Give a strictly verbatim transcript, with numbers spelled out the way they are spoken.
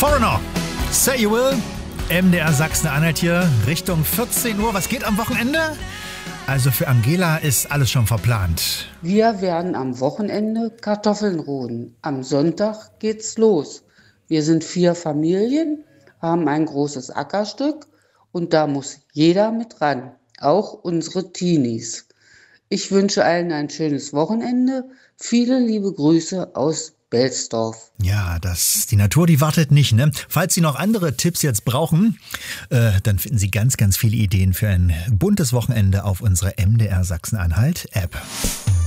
Foreigner, Say You Will, M D R Sachsen-Anhalt hier, Richtung vierzehn Uhr. Was geht am Wochenende? Also für Angela ist alles schon verplant. Wir werden am Wochenende Kartoffeln roden. Am Sonntag geht's los. Wir sind vier Familien, haben ein großes Ackerstück und da muss jeder mit ran, auch unsere Teenies. Ich wünsche allen ein schönes Wochenende. Viele liebe Grüße aus Belsdorf. Ja, das, die Natur, die wartet nicht, ne? Falls Sie noch andere Tipps jetzt brauchen, äh, dann finden Sie ganz, ganz viele Ideen für ein buntes Wochenende auf unserer M D R Sachsen-Anhalt App.